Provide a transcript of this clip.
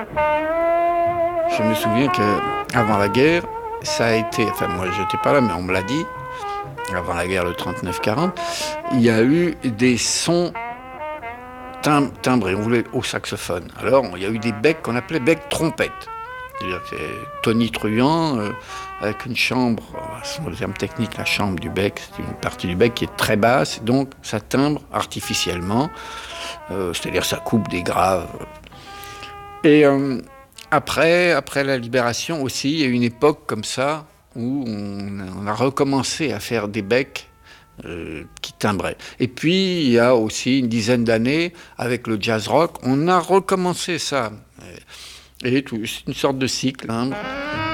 Je me souviens qu'avant la guerre, ça a été, enfin moi j'étais pas là, mais on me l'a dit, avant la guerre, le 39-40, il y a eu des sons timbrés, on voulait au saxophone. Alors il y a eu des becs qu'on appelait becs trompettes. C'est-à-dire que c'est tonitruant, avec une chambre, c'est le terme technique, la chambre du bec, c'est une partie du bec qui est très basse, donc ça timbre artificiellement, c'est-à-dire ça coupe des graves. Et après la libération aussi, il y a eu une époque comme ça où on a recommencé à faire des becs qui timbraient. Et puis, il y a aussi une dizaine d'années, avec le jazz rock, on a recommencé ça. Et c'est une sorte de cycle. Timbre,